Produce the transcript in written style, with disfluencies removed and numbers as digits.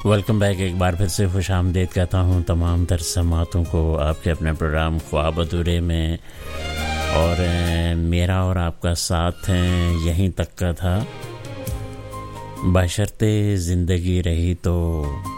Welcome back. एक बार फिर से खुशामदीद कहता हूँ तमाम तर समातों को आपके अपने प्रोग्राम ख्वाब अधूरे में। और मेरा और आपका साथ यहीं तक का था, बशर्ते ज़िंदगी रही तो